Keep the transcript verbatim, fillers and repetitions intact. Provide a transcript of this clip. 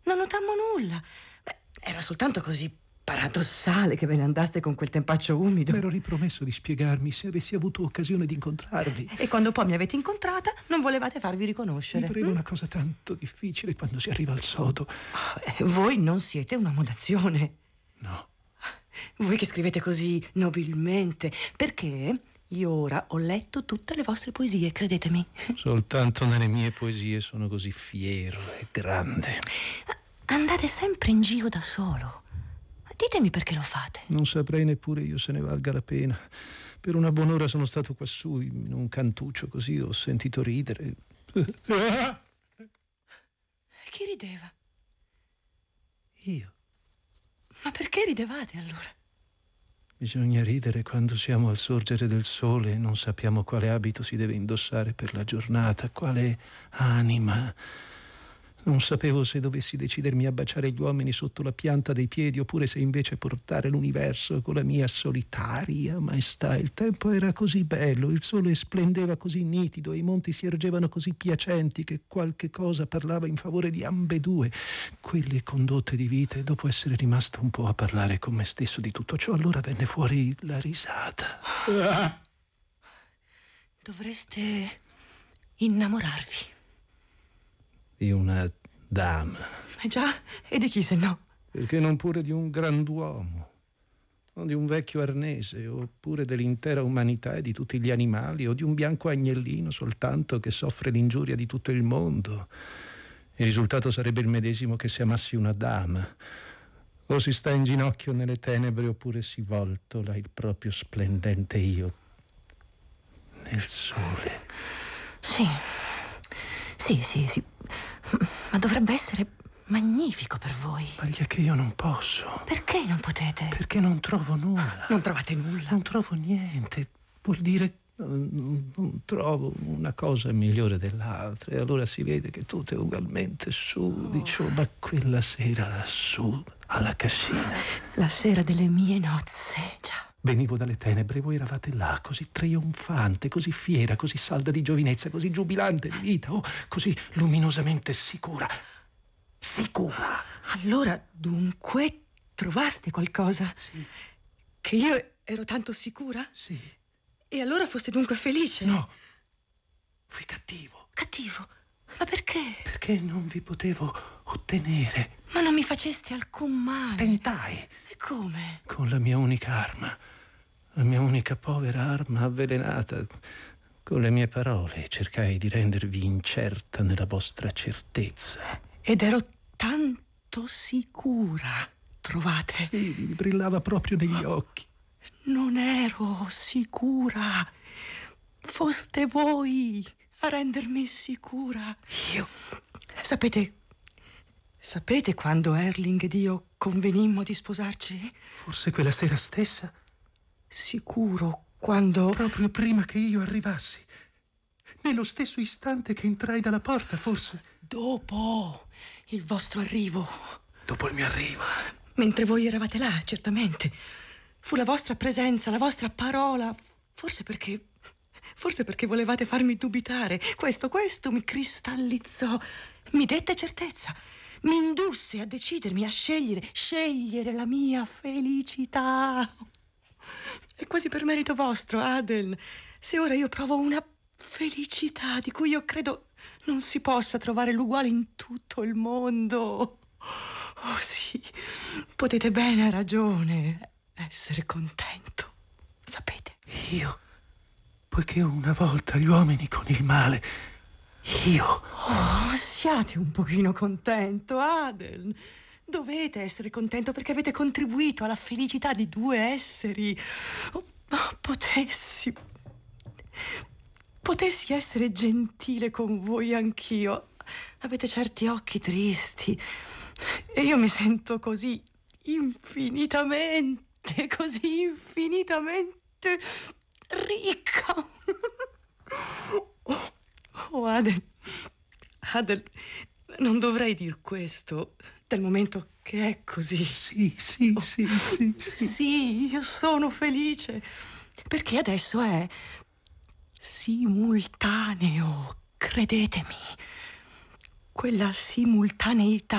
non notammo nulla. Beh, era soltanto così paradossale che ve ne andaste con quel tempaccio umido. Mi ero ripromesso di spiegarmi se avessi avuto occasione di incontrarvi. E quando poi mi avete incontrata, non volevate farvi riconoscere. Mi pareva hm? una cosa tanto difficile quando si arriva al sodo. Oh, eh, voi non siete una modazione. No. Voi che scrivete così nobilmente. Perché io ora ho letto tutte le vostre poesie, credetemi. Soltanto nelle mie poesie sono così fiero e grande. Andate sempre in giro da solo. Ditemi perché lo fate. Non saprei neppure io se ne valga la pena. Per una buon'ora sono stato quassù in un cantuccio, così ho sentito ridere. Chi rideva? Io. Ma perché ridevate allora? Bisogna ridere quando siamo al sorgere del sole e non sappiamo quale abito si deve indossare per la giornata, quale anima. Non sapevo se dovessi decidermi a baciare gli uomini sotto la pianta dei piedi oppure se invece portare l'universo con la mia solitaria maestà. Il tempo era così bello, il sole splendeva così nitido e i monti si ergevano così piacenti che qualche cosa parlava in favore di ambedue quelle condotte di vita, e dopo essere rimasto un po' a parlare con me stesso di tutto ciò, allora venne fuori la risata. Dovreste innamorarvi. Di una dama. Eh già, e di chi se no? Perché non pure di un grand'uomo, o di un vecchio arnese, oppure dell'intera umanità e di tutti gli animali, o di un bianco agnellino soltanto che soffre l'ingiuria di tutto il mondo. Il risultato sarebbe il medesimo che se amassi una dama. O si sta in ginocchio nelle tenebre, oppure si voltola il proprio splendente io nel sole. Sì, sì, sì, sì. Ma dovrebbe essere magnifico per voi. Ma gli è che io non posso. Perché non potete? Perché non trovo nulla. Non trovate nulla? Non trovo niente. Vuol dire non, non trovo una cosa migliore dell'altra. E allora si vede che tutto è ugualmente sudicio. Oh. Ma quella sera lassù, alla cascina. La sera delle mie nozze, già. Venivo dalle tenebre, voi eravate là, così trionfante, così fiera, così salda di giovinezza, così giubilante di vita, oh, così luminosamente sicura. Sicura! Allora, dunque, trovaste qualcosa? Sì. Che io ero tanto sicura? Sì. E allora foste dunque felice? No, fui cattivo. Cattivo? Ma perché? Perché non vi potevo ottenere. Ma non mi faceste alcun male. Tentai. E come? Con la mia unica arma, la mia unica povera arma avvelenata. Con le mie parole cercai di rendervi incerta nella vostra certezza. Ed ero tanto sicura, trovate? Sì, vi brillava proprio negli occhi. Non ero sicura. Foste voi a rendermi sicura. Io? Sapete, sapete quando Erling ed io convenimmo di sposarci? Forse quella sera stessa? Sicuro, quando... Proprio prima che io arrivassi. Nello stesso istante che entrai dalla porta, forse. Dopo il vostro arrivo. Dopo il mio arrivo. Mentre voi eravate là, certamente. Fu la vostra presenza, la vostra parola. Forse perché... Forse perché volevate farmi dubitare. Questo, questo mi cristallizzò. Mi dette certezza. Mi indusse a decidermi, a scegliere, scegliere la mia felicità. È quasi per merito vostro, Adel, se ora io provo una felicità di cui io credo non si possa trovare l'uguale in tutto il mondo. Oh sì, potete bene, a ragione, essere contento, sapete? Io? Poiché una volta gli uomini con il male, io... Oh, siate un pochino contento, Adel. Dovete essere contento perché avete contribuito alla felicità di due esseri. Oh, potessi... Potessi essere gentile con voi anch'io. Avete certi occhi tristi e io mi sento così infinitamente, così infinitamente ricca. Oh, oh Adel, Adel, non dovrei dir questo dal momento che è così. Sì, sì, oh, sì, sì, sì. Sì, io sono felice perché adesso è simultaneo, credetemi. Quella simultaneità